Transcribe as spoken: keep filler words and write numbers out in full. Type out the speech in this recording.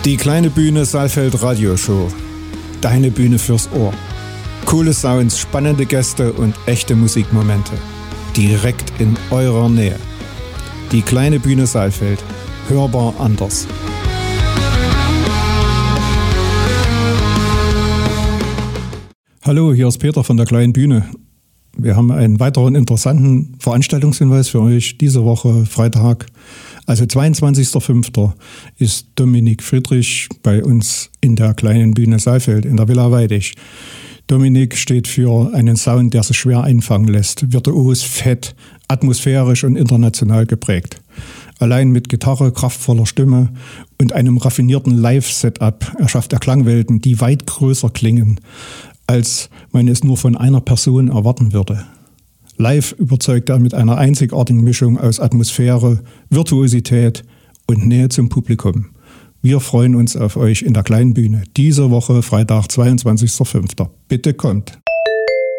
Die kleine Bühne Saalfeld Radioshow. Deine Bühne fürs Ohr. Coole Sounds, spannende Gäste und echte Musikmomente. Direkt in eurer Nähe. Die kleine Bühne Saalfeld. Hörbar anders. Hallo, hier ist Peter von der kleinen Bühne. Wir haben einen weiteren interessanten Veranstaltungshinweis für euch. Diese Woche, Freitag, also zweiundzwanzigster fünfter ist Dominik Friedrich bei uns in der kleinen Bühne Saalfeld in der Villa Weidig. Dominik steht für einen Sound, der sich schwer einfangen lässt. Virtuos, fett, atmosphärisch und international geprägt. Allein mit Gitarre, kraftvoller Stimme und einem raffinierten Live-Setup erschafft er Klangwelten, die weit größer klingen, als man es nur von einer Person erwarten würde. Live überzeugt er mit einer einzigartigen Mischung aus Atmosphäre, Virtuosität und Nähe zum Publikum. Wir freuen uns auf euch in der kleinen Bühne. Diese Woche, Freitag, zweiundzwanzigster fünfter Bitte kommt!